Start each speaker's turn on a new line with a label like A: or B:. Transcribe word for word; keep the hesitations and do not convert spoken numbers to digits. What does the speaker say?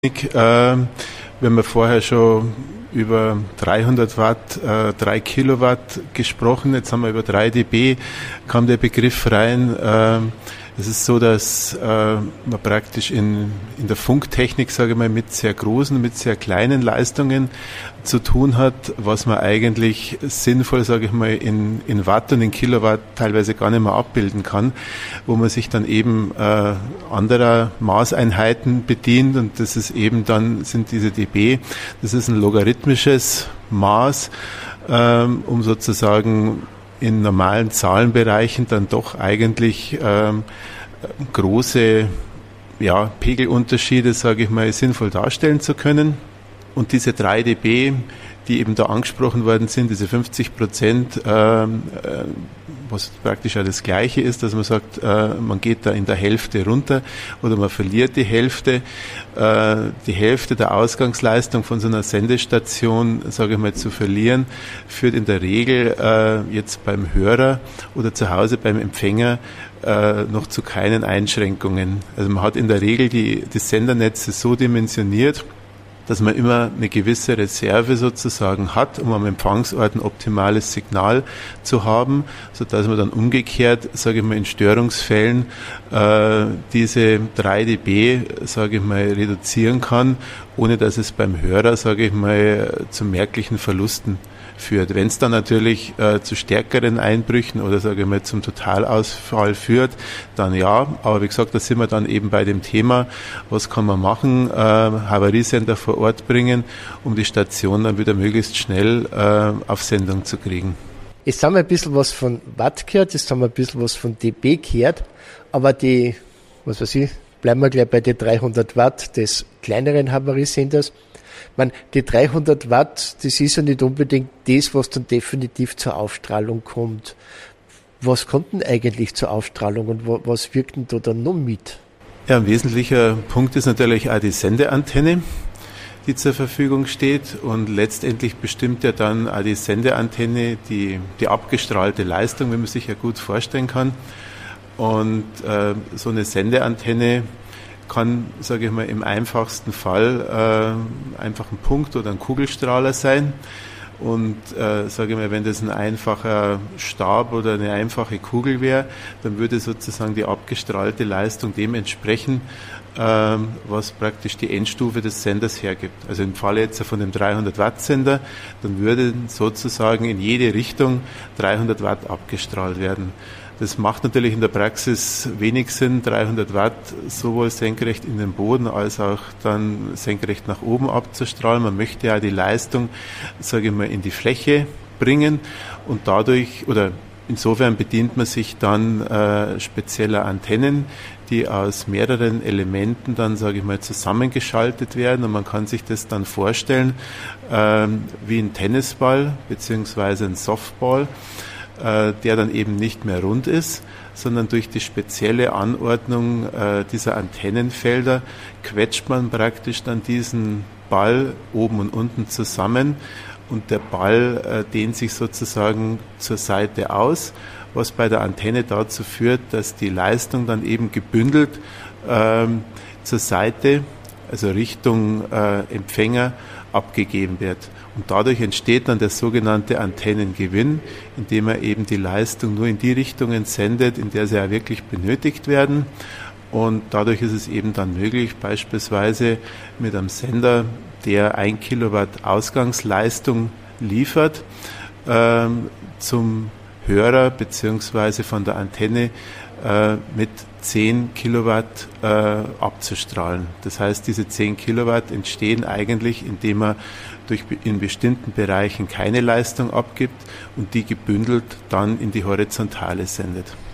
A: Äh, wir haben ja vorher schon über dreihundert Watt, äh, drei Kilowatt gesprochen, jetzt haben wir über drei dB, kam der Begriff rein. Äh, es ist so, dass äh, man praktisch in, in der Funktechnik, sage ich mal, mit sehr großen, mit sehr kleinen Leistungen zu tun hat, was man eigentlich sinnvoll, sage ich mal, in, in Watt und in Kilowatt teilweise gar nicht mehr abbilden kann, wo man sich dann eben äh, anderer Maßeinheiten bedient, und das ist eben dann, sind diese dB, das ist ein logarithmisches Maß, ähm, um sozusagen in normalen Zahlenbereichen dann doch eigentlich ähm, große ja, Pegelunterschiede, sage ich mal, sinnvoll darstellen zu können. Und diese drei dB, die eben da angesprochen worden sind, diese fünfzig Prozent, ähm, äh, was praktisch ja das Gleiche ist, dass man sagt, äh, man geht da in der Hälfte runter oder man verliert die Hälfte. Äh, die Hälfte der Ausgangsleistung von so einer Sendestation, sage ich mal, zu verlieren, führt in der Regel äh, jetzt beim Hörer oder zu Hause beim Empfänger äh, noch zu keinen Einschränkungen. Also man hat in der Regel die, die Sendernetze so dimensioniert, dass man immer eine gewisse Reserve sozusagen hat, um am Empfangsort ein optimales Signal zu haben, sodass man dann umgekehrt, sage ich mal, in Störungsfällen äh, diese drei dB, sage ich mal, reduzieren kann, ohne dass es beim Hörer, sage ich mal, zu merklichen Verlusten führt. Wenn es dann natürlich äh, zu stärkeren Einbrüchen oder, sage ich mal, zum Totalausfall führt, dann ja. Aber wie gesagt, da sind wir dann eben bei dem Thema, was kann man machen, äh, Havariesender vor Ort bringen, um die Station dann wieder möglichst schnell äh, auf Sendung zu kriegen.
B: Jetzt haben wir ein bisschen was von Watt gehört, jetzt haben wir ein bisschen was von dB gehört, aber die, was weiß ich, bleiben wir gleich bei den dreihundert Watt des kleineren Havariesenders. Ich meine, die dreihundert Watt, das ist ja nicht unbedingt das, was dann definitiv zur Aufstrahlung kommt. Was kommt denn eigentlich zur Aufstrahlung und was wirkt denn da dann noch mit?
A: Ja, ein wesentlicher Punkt ist natürlich auch die Sendeantenne, die zur Verfügung steht, und letztendlich bestimmt ja dann auch die Sendeantenne die, die abgestrahlte Leistung, wie man sich ja gut vorstellen kann. Und äh, so eine Sendeantenne kann, sage ich mal, im einfachsten Fall äh, einfach ein Punkt oder ein Kugelstrahler sein. Und äh, sage ich mal, wenn das ein einfacher Stab oder eine einfache Kugel wäre, dann würde sozusagen die abgestrahlte Leistung dem entsprechen, äh, was praktisch die Endstufe des Senders hergibt. Also im Falle jetzt von dem dreihundert Watt Sender, dann würde sozusagen in jede Richtung dreihundert Watt abgestrahlt werden. Das macht natürlich in der Praxis wenig Sinn, dreihundert Watt sowohl senkrecht in den Boden als auch dann senkrecht nach oben abzustrahlen. Man möchte ja die Leistung, sage ich mal, in die Fläche bringen, und dadurch oder insofern bedient man sich dann äh, spezieller Antennen, die aus mehreren Elementen dann, sage ich mal, zusammengeschaltet werden, und man kann sich das dann vorstellen äh, wie ein Tennisball beziehungsweise ein Softball, der dann eben nicht mehr rund ist, sondern durch die spezielle Anordnung äh, dieser Antennenfelder quetscht man praktisch dann diesen Ball oben und unten zusammen, und der Ball äh, dehnt sich sozusagen zur Seite aus, was bei der Antenne dazu führt, dass die Leistung dann eben gebündelt äh, zur Seite, also Richtung äh, Empfänger, abgegeben wird. Und dadurch entsteht dann der sogenannte Antennengewinn, indem er eben die Leistung nur in die Richtungen sendet, in der sie ja wirklich benötigt werden. Und dadurch ist es eben dann möglich, beispielsweise mit einem Sender, der ein Kilowatt Ausgangsleistung liefert, ähm, zum Hörer beziehungsweise von der Antenne äh, mit zehn Kilowatt äh, abzustrahlen. Das heißt, diese zehn Kilowatt entstehen eigentlich, indem man durch in bestimmten Bereichen keine Leistung abgibt und die gebündelt dann in die Horizontale sendet.